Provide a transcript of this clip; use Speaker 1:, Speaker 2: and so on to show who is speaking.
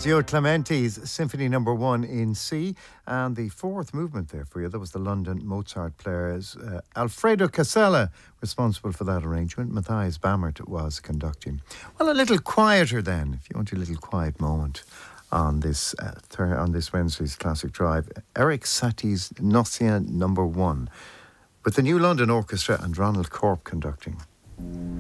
Speaker 1: Ezio Clementi's Symphony No. 1 in C, and the fourth movement there for you, that was the London Mozart players. Alfredo Casella, responsible for that arrangement. Matthias Bammert was conducting. Well, a little quieter then, if you want a little quiet moment on this Wednesday's Classic Drive. Eric Satie's Gnossian No. 1, with the New London Orchestra and Ronald Corp conducting.